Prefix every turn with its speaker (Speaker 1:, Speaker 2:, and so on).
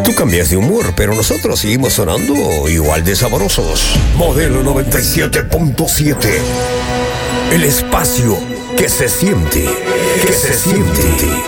Speaker 1: Tú cambias de humor, pero nosotros seguimos sonando igual de sabrosos. Modelo 97.7. El espacio que se siente.